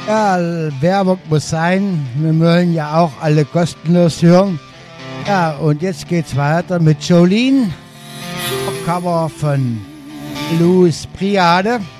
Ja, Werbung muss sein. Wir wollen ja auch alle kostenlos hören. Ja, und jetzt geht's weiter mit Jolene. Cover von Louis Priade.